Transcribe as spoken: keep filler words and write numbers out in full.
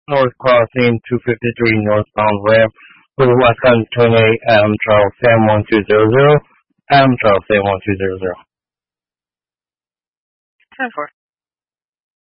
North Crossing two fifty-three northbound ramp with Westbound twenty-eight Adam Charles Sam one two zero zero. Adam Charles Sam one two zero zero. ten four.